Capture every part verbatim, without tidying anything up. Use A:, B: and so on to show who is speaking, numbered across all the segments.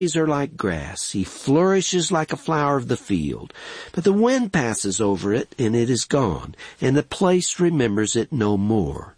A: days are like grass. He flourishes like a flower of the field. But the wind passes over it, and it is gone, and the place remembers it no more.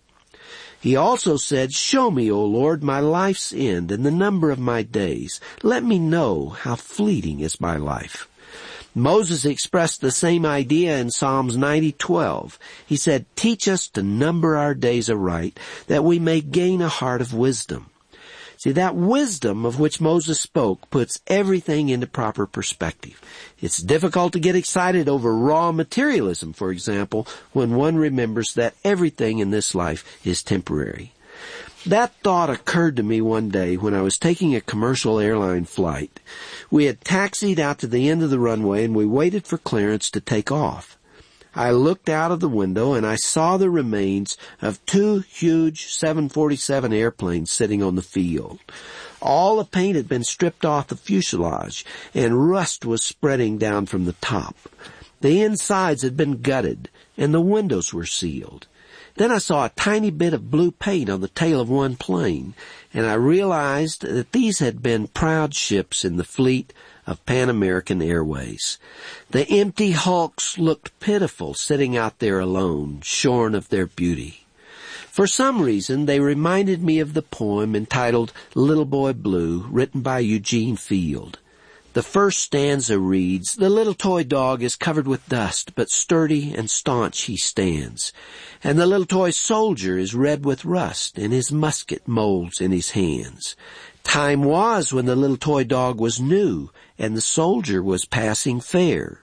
A: He also said, Show me, O Lord, my life's end and the number of my days. Let me know how fleeting is my life. Moses expressed the same idea in Psalms ninety twelve. He said, Teach us to number our days aright, that we may gain a heart of wisdom. See, that wisdom of which Moses spoke puts everything into proper perspective. It's difficult to get excited over raw materialism, for example, when one remembers that everything in this life is temporary. That thought occurred to me one day when I was taking a commercial airline flight. We had taxied out to the end of the runway and we waited for clearance to take off. I looked out of the window and I saw the remains of two huge seven forty-seven airplanes sitting on the field. All the paint had been stripped off the fuselage and rust was spreading down from the top. The insides had been gutted and the windows were sealed. Then I saw a tiny bit of blue paint on the tail of one plane, and I realized that these had been proud ships in the fleet of Pan American Airways. The empty hulks looked pitiful sitting out there alone, shorn of their beauty. For some reason, they reminded me of the poem entitled Little Boy Blue, written by Eugene Field. The first stanza reads, The little toy dog is covered with dust, but sturdy and staunch he stands. And the little toy soldier is red with rust, and his musket molds in his hands. Time was when the little toy dog was new, and the soldier was passing fair.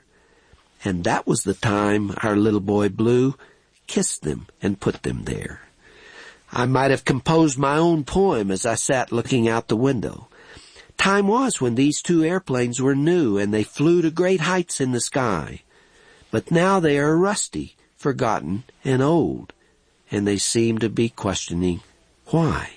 A: And that was the time our little boy Blue kissed them and put them there. I might have composed my own poem as I sat looking out the window. Time was when these two airplanes were new and they flew to great heights in the sky. But now they are rusty, forgotten, and old, and they seem to be questioning why.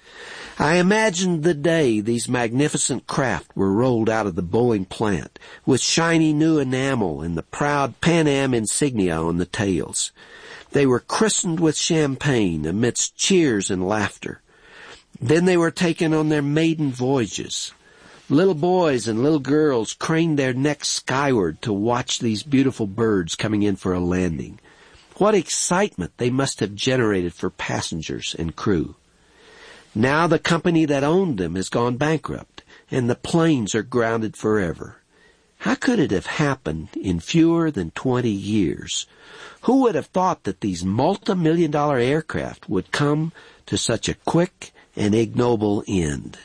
A: I imagined the day these magnificent craft were rolled out of the Boeing plant with shiny new enamel and the proud Pan Am insignia on the tails. They were christened with champagne amidst cheers and laughter. Then they were taken on their maiden voyages. Little boys and little girls craned their necks skyward to watch these beautiful birds coming in for a landing. What excitement they must have generated for passengers and crew. Now the company that owned them has gone bankrupt, and the planes are grounded forever. How could it have happened in fewer than twenty years? Who would have thought that these multi-million dollar aircraft would come to such a quick and ignoble end?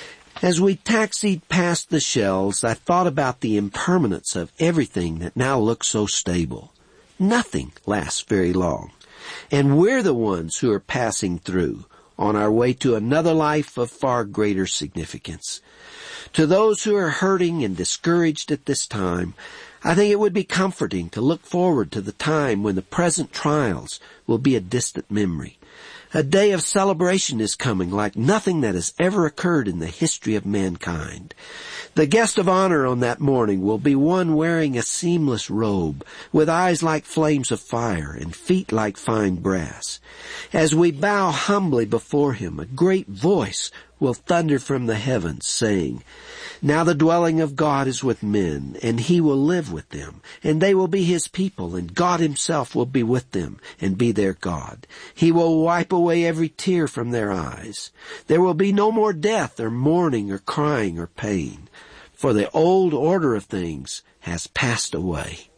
A: As we taxied past the shells, I thought about the impermanence of everything that now looks so stable. Nothing lasts very long. And we're the ones who are passing through, on our way to another life of far greater significance. To those who are hurting and discouraged at this time, I think it would be comforting to look forward to the time when the present trials will be a distant memory. A day of celebration is coming like nothing that has ever occurred in the history of mankind. The guest of honor on that morning will be one wearing a seamless robe, with eyes like flames of fire and feet like fine brass. As we bow humbly before him, a great voice will thunder from the heavens, saying, Now the dwelling of God is with men, and he will live with them, and they will be his people, and God himself will be with them, and be their God. He will wipe away every tear from their eyes. There will be no more death, or mourning, or crying, or pain, for the old order of things has passed away.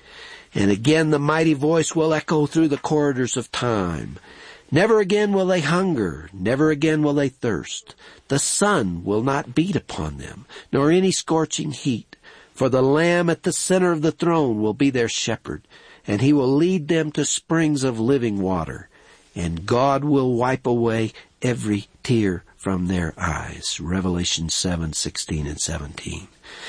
A: And again the mighty voice will echo through the corridors of time. Never again will they hunger, never again will they thirst. The sun will not beat upon them, nor any scorching heat, for the Lamb at the center of the throne will be their shepherd, and he will lead them to springs of living water, and God will wipe away every tear from their eyes. Revelation seven, sixteen and seventeen.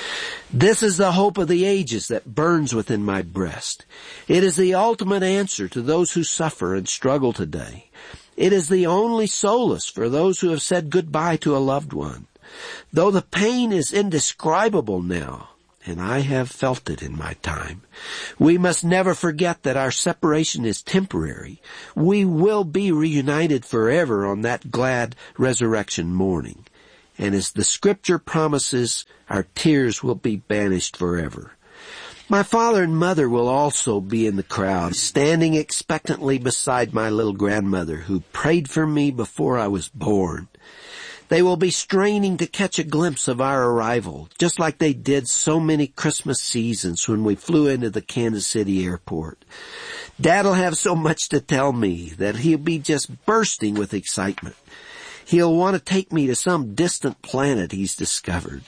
A: This is the hope of the ages that burns within my breast. It is the ultimate answer to those who suffer and struggle today. It is the only solace for those who have said goodbye to a loved one. Though the pain is indescribable now, and I have felt it in my time, we must never forget that our separation is temporary. We will be reunited forever on that glad resurrection morning. And as the scripture promises, our tears will be banished forever. My father and mother will also be in the crowd, standing expectantly beside my little grandmother, who prayed for me before I was born. They will be straining to catch a glimpse of our arrival, just like they did so many Christmas seasons when we flew into the Kansas City airport. Dad'll have so much to tell me that he'll be just bursting with excitement. He'll want to take me to some distant planet he's discovered.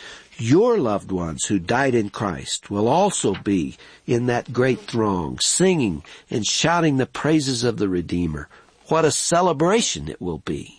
A: Your loved ones who died in Christ will also be in that great throng, singing and shouting the praises of the Redeemer. What a celebration it will be.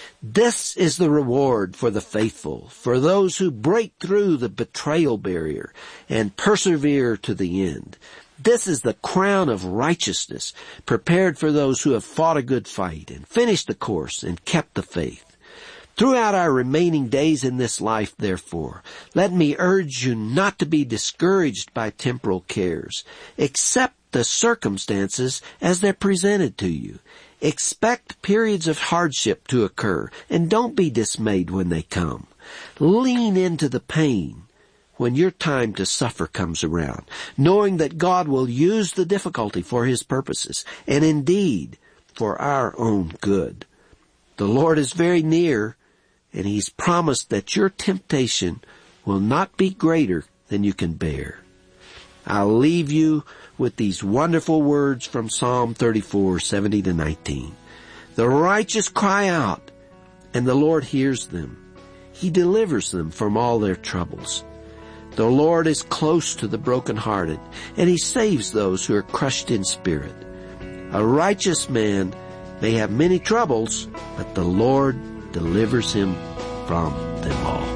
A: This is the reward for the faithful, for those who break through the betrayal barrier and persevere to the end. This is the crown of righteousness prepared for those who have fought a good fight and finished the course and kept the faith. Throughout our remaining days in this life, therefore, let me urge you not to be discouraged by temporal cares. Accept the circumstances as they're presented to you. Expect periods of hardship to occur, and don't be dismayed when they come. Lean into the pain when your time to suffer comes around, knowing that God will use the difficulty for His purposes, and indeed for our own good. The Lord is very near, and He's promised that your temptation will not be greater than you can bear. I'll leave you with these wonderful words from Psalm thirty-four, seventy to nineteen. The righteous cry out, and the Lord hears them. He delivers them from all their troubles. The Lord is close to the brokenhearted, and He saves those who are crushed in spirit. A righteous man may have many troubles, but the Lord delivers him from them all.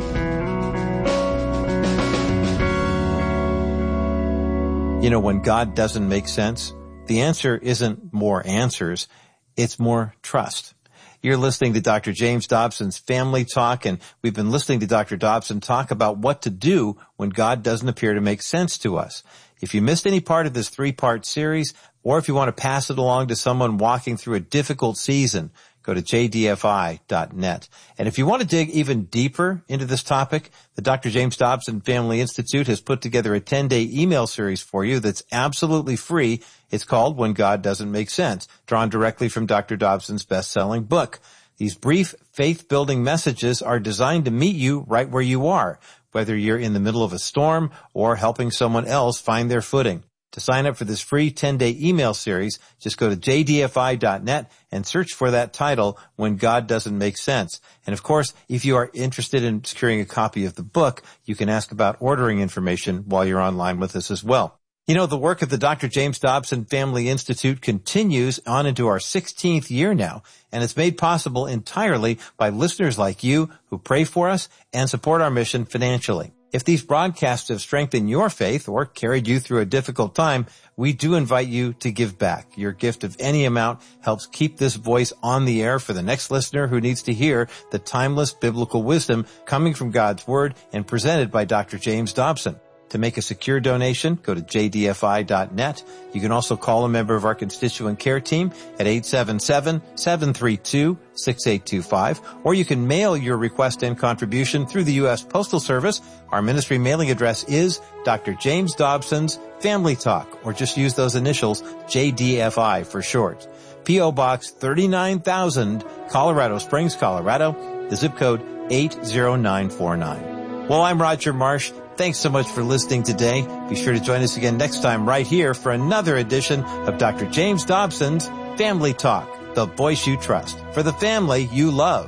B: You know, when God doesn't make sense, the answer isn't more answers, it's more trust. You're listening to Doctor James Dobson's Family Talk, and we've been listening to Doctor Dobson talk about what to do when God doesn't appear to make sense to us. If you missed any part of this three-part series, or if you want to pass it along to someone walking through a difficult season, go to j d f i dot net. And if you want to dig even deeper into this topic, the Doctor James Dobson Family Institute has put together a ten-day email series for you that's absolutely free. It's called When God Doesn't Make Sense, drawn directly from Doctor Dobson's best-selling book. These brief faith-building messages are designed to meet you right where you are, whether you're in the middle of a storm or helping someone else find their footing. To sign up for this free ten-day email series, just go to j d f i dot net and search for that title, When God Doesn't Make Sense. And of course, if you are interested in securing a copy of the book, you can ask about ordering information while you're online with us as well. You know, the work of the Doctor James Dobson Family Institute continues on into our sixteenth year now, and it's made possible entirely by listeners like you who pray for us and support our mission financially. If these broadcasts have strengthened your faith or carried you through a difficult time, we do invite you to give back. Your gift of any amount helps keep this voice on the air for the next listener who needs to hear the timeless biblical wisdom coming from God's Word and presented by Doctor James Dobson. To make a secure donation, go to j d f i dot net. You can also call a member of our constituent care team at eight seven seven, seven three two, six eight two five, or you can mail your request and contribution through the U S Postal Service. Our ministry mailing address is Doctor James Dobson's Family Talk, or just use those initials, J D F I for short. P O Box thirty-nine thousand, Colorado Springs, Colorado, the zip code eight zero nine four nine. Well, I'm Roger Marsh. Thanks so much for listening today. Be sure to join us again next time right here for another edition of Doctor James Dobson's Family Talk, the voice you trust, for the family you love.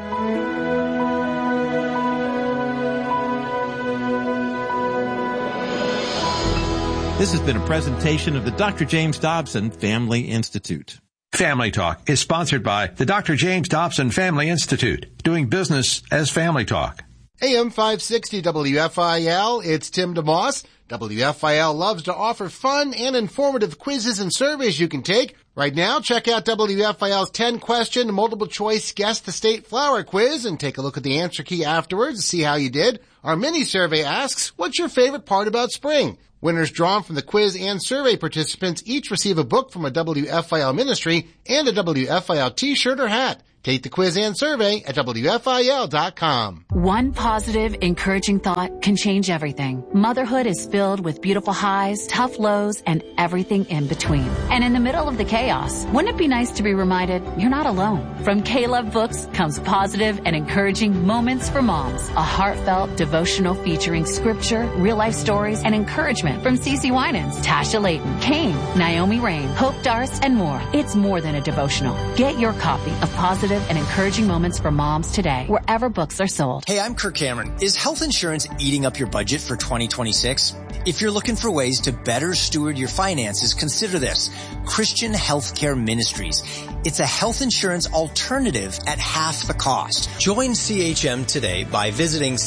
B: This has been a presentation of the Doctor James Dobson Family Institute.
C: Family Talk is sponsored by the Doctor James Dobson Family Institute, doing business as Family Talk.
D: A M five sixty W F I L, it's Tim DeMoss. W F I L loves to offer fun and informative quizzes and surveys you can take. Right now, check out W F I L's ten-question multiple-choice Guess the State Flower quiz and take a look at the answer key afterwards to see how you did. Our mini-survey asks, what's your favorite part about spring? Winners drawn from the quiz and survey participants each receive a book from a W F I L ministry and a W F I L t-shirt or hat. Take the quiz and survey at W F I L dot com.
E: One positive, encouraging thought can change everything. Motherhood is filled with beautiful highs, tough lows, and everything in between. And in the middle of the chaos, wouldn't it be nice to be reminded you're not alone? From K-Love Books comes positive and encouraging Moments for Moms, a heartfelt devotional featuring scripture, real-life stories, and encouragement from Cece Winans, Tasha Layton, Kane, Naomi Rain, Hope Darst, and more. It's more than a devotional. Get your copy of Positive and Encouraging Moments for Moms today, wherever books are sold.
F: Hey, I'm Kirk Cameron. Is health insurance eating up your budget for twenty twenty-six? If you're looking for ways to better steward your finances, consider this. Christian Healthcare Ministries. It's a health insurance alternative at half the cost. Join C H M today by visiting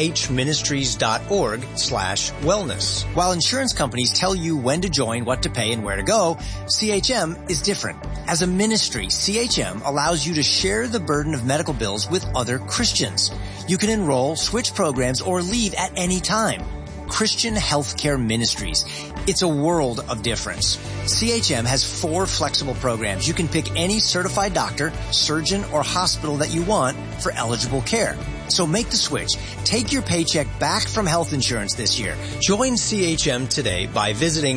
F: chministries.org slash wellness. While insurance companies tell you when to join, what to pay, and where to go, C H M is different. As a ministry, C H M allows you to share the burden of medical bills with other Christians. You can enroll, switch programs, or leave at any time. Christian Healthcare Ministries. It's a world of difference. C H M has four flexible programs. You can pick any certified doctor, surgeon, or hospital that you want for eligible care. So make the switch. Take your paycheck back from health insurance this year. Join C H M today by visiting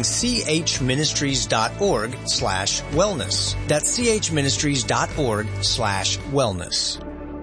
F: chministries.org slash wellness. That's chministries.org slash wellness.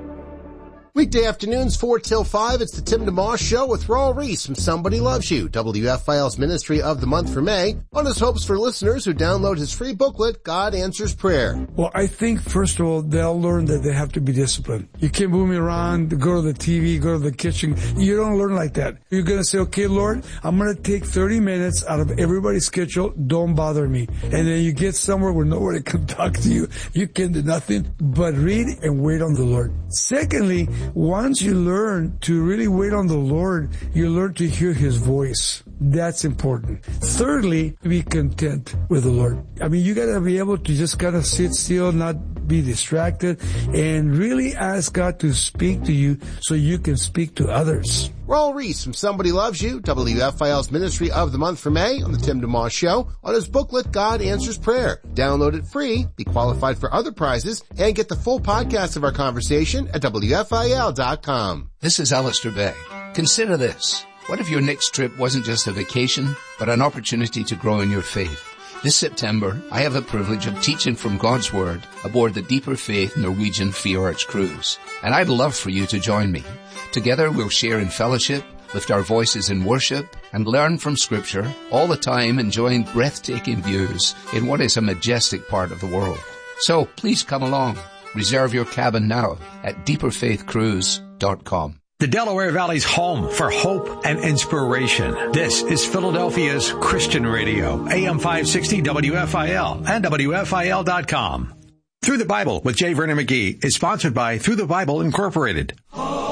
D: Weekday afternoons, four till five, it's the Tim DeMoss Show with Raul Reese from Somebody Loves You, W F I L's Ministry of the Month for May, on his hopes for listeners who download his free booklet, God Answers Prayer.
G: Well, I think, first of all, they'll learn that they have to be disciplined. You can't move me around, go to the T V, go to the kitchen. You don't learn like that. You're going to say, okay, Lord, I'm going to take thirty minutes out of everybody's schedule. Don't bother me. And then you get somewhere where nobody can talk to you. You can do nothing but read and wait on the Lord. Secondly, once you learn to really wait on the Lord, you learn to hear His voice. That's important. Thirdly, be content with the Lord. I mean, you gotta be able to just kind of sit still, not be distracted, and really ask God to speak to you so you can speak to others.
D: Raul Reese from Somebody Loves You, W F I L's Ministry of the Month for May, on the Tim DeMoss Show, on his booklet, God Answers Prayer. Download it free, be qualified for other prizes, and get the full podcast of our conversation at W F I L dot com.
H: This is Alistair Begg. Consider this. What if your next trip wasn't just a vacation, but an opportunity to grow in your faith? This September, I have the privilege of teaching from God's Word aboard the Deeper Faith Norwegian Fjords cruise. And I'd love for you to join me. Together we'll share in fellowship, lift our voices in worship, and learn from Scripture, all the time enjoying breathtaking views in what is a majestic part of the world. So please come along. Reserve your cabin now at deeper faith cruise dot com.
C: The Delaware Valley's home for hope and inspiration. This is Philadelphia's Christian Radio, A M five sixty W F I L and W F I L dot com. Through the Bible with J. Vernon McGee is sponsored by Through the Bible Incorporated.